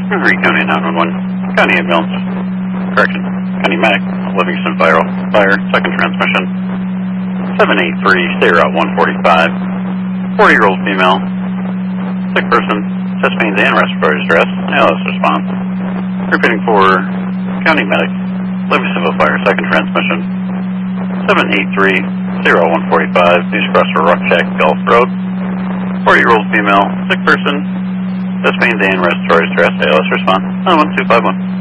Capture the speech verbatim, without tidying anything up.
Henry County nine one one. County ambulance. Correction. County medic. Livingston Fire. Fire. Second transmission. seven eight three, stay route one forty-five. forty-year-old female. Sick person. Chest pains and respiratory distress. A L S response. Repeating for County medic. Livingston Fire. Second transmission. seven eight three, stay route one forty-five. News across for Ruckjack Gulf Road. forty-year-old female. Sick person. Chest pains and respiratory distress. A L S response. one two five one.